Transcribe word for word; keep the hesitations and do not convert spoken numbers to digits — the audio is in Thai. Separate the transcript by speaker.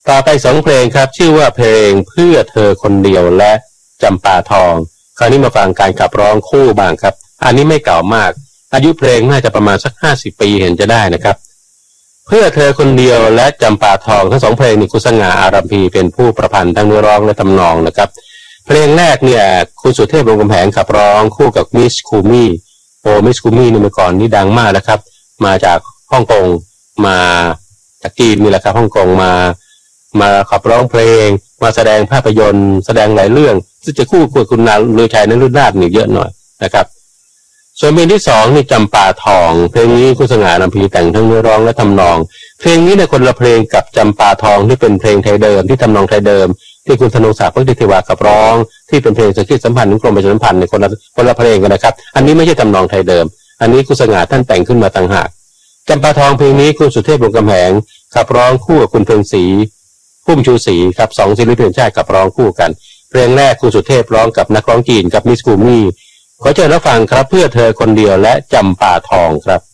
Speaker 1: ต่อไปสองเพลงครับชื่อว่าเพลงเพื่อเธอคนเดียวและจำปาทองคราวนี้มาฟังการขับร้องคู่บ้างครับอันนี้ไม่เก่ามากอายุเพลงน่าจะประมาณสักห้าสิบปีเห็นจะได้นะครับเพื่อเธอคนเดียวและจำปาทองทั้งสองเพลงนี้คุณสง่าอารัมพีเป็นผู้ประพันธ์ทั้งเนื้อร้องและทำนองนะครับเพลงแรกเนี่ยคุณสุเทพวงศ์กำแหงขับร้องคู่กับมิสคูมี่โอมิสคูมี่นี่เมื่อก่อนนี่ดังมากนะครับมาจากฮ่องกงมาจากจีนนี่แหละครับฮ่องกงมามาขับร้องเพลงมาแสดงภาพยนตร์แสดงหลายเรื่องซึ่งจะคู่กับคุณนาเลือชัยนฤนาถนี่เยอะหน่อยนะครับส่วนเพลงที่สองนี่จำปาทองเพลงนี้คุณสง่าอารัมพีแต่งทั้งเนื้อร้องและทำนองเพลงนี้ในคนละเพลงกับจำปาทองที่เป็นเพลงไทยเดิมที่ทำนองไทยเดิมที่คุณธนงศักดิ์พฤติเทวาขับร้องที่เป็นเพลงสังคีตสัมพันธ์ของกรมประชาสัมพันธ์ในคนละคนละเพลงกันนะครับอันนี้ไม่ใช่ทำนองไทยเดิมอันนี้คุณสง่าท่านแต่งขึ้นมาต่างหากจำปาทองเพลงนี้คุณสุเทพวงศ์กำแหงขับร้องคู่กับคุณเพ็ญศรีพุ่มชูศรีครับสองศิลปินชาติขับร้องคู่กันเพลงแรกคุณสุเทพร้องกับนักร้องจีนกับมิสคูมี่ขอเชิญรับฟังครับเพื่อเธอคนเดียวและจำปาทองครับ